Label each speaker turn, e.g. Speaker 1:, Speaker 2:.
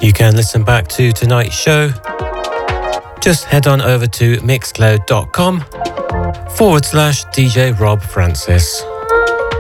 Speaker 1: You can listen back to tonight's show. Just head on over to mixcloud.com/DJ Rob Francis.